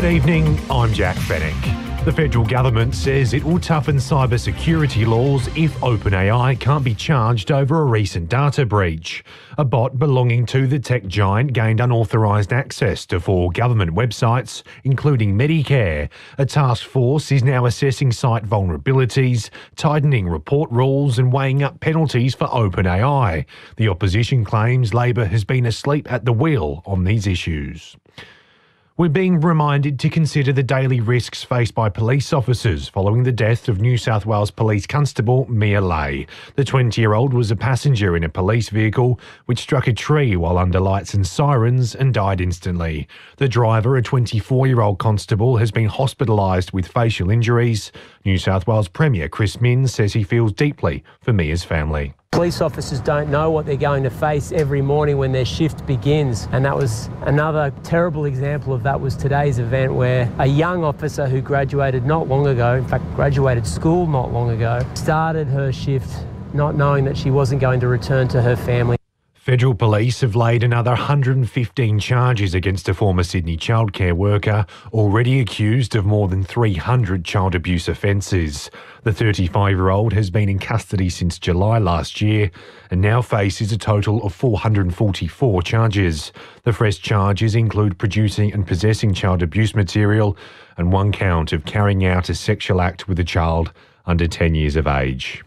Good evening, I'm Jack Fennick. The federal government says it will toughen cybersecurity laws if OpenAI can't be charged over a recent data breach. A bot belonging to the tech giant gained unauthorised access to 4 government websites, including Medicare. A task force is now assessing site vulnerabilities, tightening report rules and weighing up penalties for OpenAI. The opposition claims Labor has been asleep at the wheel on these issues. We're being reminded to consider the daily risks faced by police officers following the death of New South Wales Police Constable Mia Lay. The 20-year-old was a passenger in a police vehicle which struck a tree while under lights and sirens and died instantly. The driver, a 24-year-old constable, has been hospitalised with facial injuries. New South Wales Premier Chris Minns says he feels deeply for Mia's family. Police officers don't know what they're going to face every morning when their shift begins, and that was another terrible example of that was today's event where a young officer who graduated not long ago, in fact graduated school not long ago, started her shift not knowing that she wasn't going to return to her family. Federal police have laid another 115 charges against a former Sydney childcare worker, already accused of more than 300 child abuse offences. The 35-year-old has been in custody since July last year and now faces a total of 444 charges. The fresh charges include producing and possessing child abuse material and 1 count of carrying out a sexual act with a child under 10 years of age.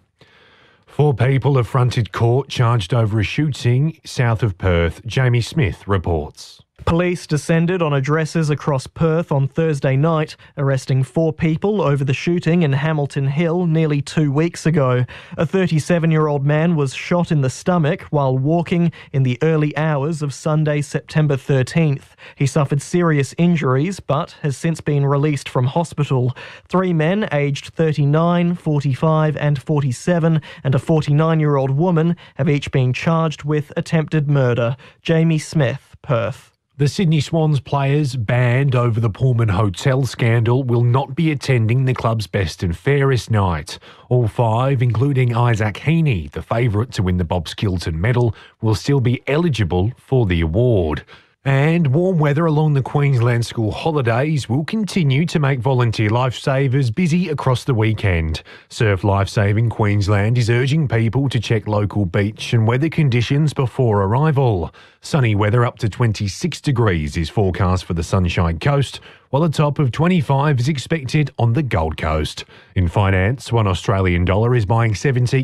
4 people have fronted court charged over a shooting south of Perth. Jamie Smith reports. Police descended on addresses across Perth on Thursday night, arresting 4 people over the shooting in Hamilton Hill nearly 2 weeks ago. A 37-year-old man was shot in the stomach while walking in the early hours of Sunday, September 13th. He suffered serious injuries but has since been released from hospital. 3 men aged 39, 45 and 47 and a 49-year-old woman have each been charged with attempted murder. Jamie Smith, Perth. The Sydney Swans players banned over the Pullman Hotel scandal will not be attending the club's best and fairest night. All 5, including Isaac Heaney, the favourite to win the Bob Skilton medal, will still be eligible for the award. And warm weather along the Queensland school holidays will continue to make volunteer lifesavers busy across the weekend. Surf Lifesaving Queensland is urging people to check local beach and weather conditions before arrival. Sunny weather up to 26 degrees is forecast for the Sunshine Coast, while a top of 25 is expected on the Gold Coast. In finance, $1 Australian dollar is buying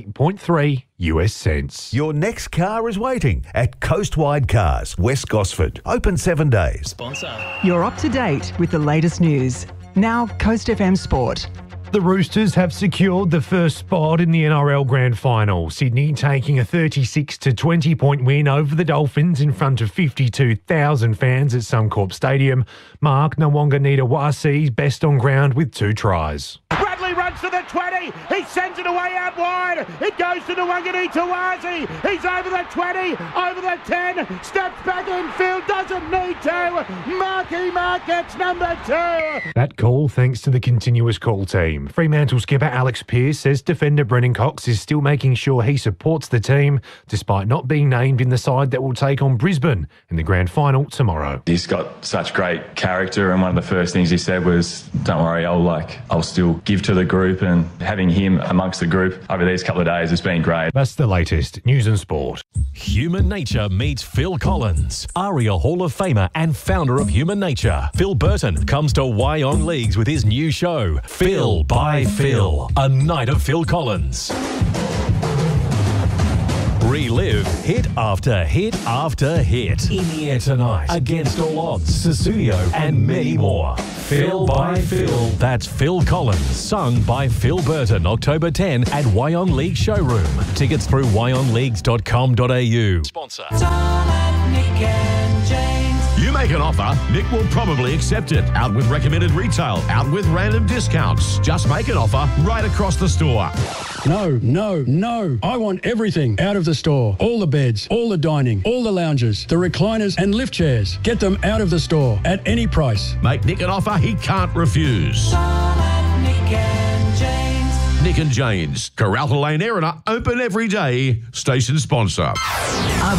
70.3 US cents. Your next car is waiting at Coastwide Cars, West Gosford. Open 7 days. Sponsor. You're up to date with the latest news. Now, Coast FM Sport. The Roosters have secured the first spot in the NRL Grand Final. Sydney taking a 36-20 point win over the Dolphins in front of 52,000 fans at Suncorp Stadium. Mark Nawaqanitawasi's best on ground with 2 tries. Bradley runs to the 20. He sends it away out wide. It goes to Nawaqanitawasi. He's over the 20, over the 10. Steps back infield, doesn't need to. Marky Mark gets number 2. That call thanks to the continuous call team. Fremantle skipper Alex Pearce says defender Brennan Cox is still making sure he supports the team despite not being named in the side that will take on Brisbane in the grand final tomorrow. He's got such great character, and one of the first things he said was, don't worry, I'll still give to the group, and having him amongst the group over these couple of days has been great. That's the latest news and sport. Human Nature meets Phil Collins, ARIA Hall of Famer and founder of Human Nature. Phil Burton comes to Wyong Leagues with his new show, Phil by Phil, a night of Phil Collins. Relive hit after hit after hit. In the air tonight, Against All Odds, Susudio, and many more. Phil by Phil. That's Phil Collins, sung by Phil Burton, October 10 at Wyong League Showroom. Tickets through wyongleagues.com.au. Sponsor. You make an offer, Nick will probably accept it. Out with recommended retail, out with random discounts. Just make an offer right across the store. No. I want everything out of the store. All the beds, all the dining, all the lounges, the recliners and lift chairs. Get them out of the store at any price. Make Nick an offer he can't refuse. Nick and James, Karalta Lane Erina, open every day. Station sponsor.